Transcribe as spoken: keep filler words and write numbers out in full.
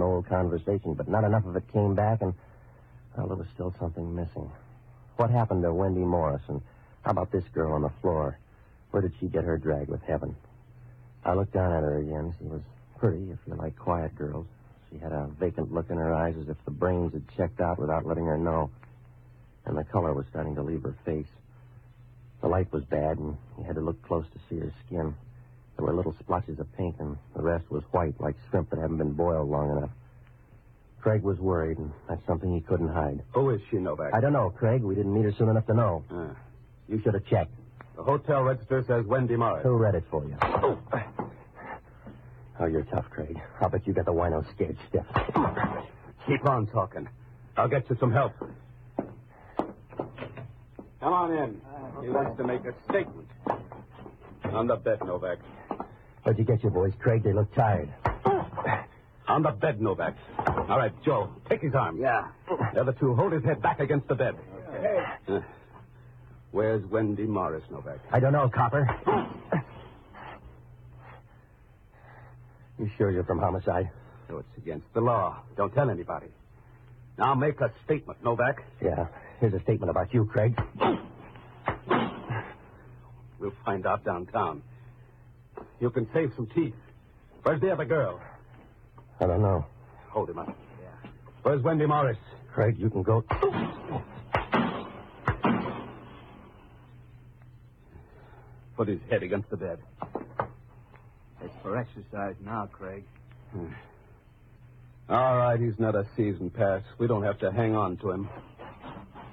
old conversation, but not enough of it came back, and, well, there was still something missing. What happened to Wendy Morris, and how about this girl on the floor? Where did she get her drag with heaven? I looked down at her again. She was pretty, if you like quiet girls. She had a vacant look in her eyes as if the brains had checked out without letting her know. And the color was starting to leave her face. The light was bad, and you had to look close to see her skin. There were little splotches of pink, and the rest was white, like shrimp that haven't been boiled long enough. Craig was worried, and that's something he couldn't hide. Who is she, Novak? I don't know, Craig. We didn't meet her soon enough to know. Uh, You should have checked. the hotel register says Wendy Morris. Who read it for you? Oh, oh you're tough, Craig. I'll bet you got the wino scared stiff. Keep on talking. I'll get you some help. Come on in. He wants to make a statement. On the bed, Novak. Where'd you get your boys, Craig? They look tired. On the bed, Novak. All right, Joe, take his arm. Yeah. The other two, hold his head back against the bed. Okay. Uh, where's Wendy Morris, Novak? I don't know, Copper. You sure you're from homicide? So it's against the law. Don't tell anybody. Now make a statement, Novak. Yeah. Here's a statement about you, Craig. We'll find out downtown. You can save some teeth. Where's the other girl? I don't know. Hold him up. Yeah. Where's Wendy Morris? Craig, you can go. Put his head against the bed. It's for exercise now, Craig. All right, he's not a season pass. We don't have to hang on to him.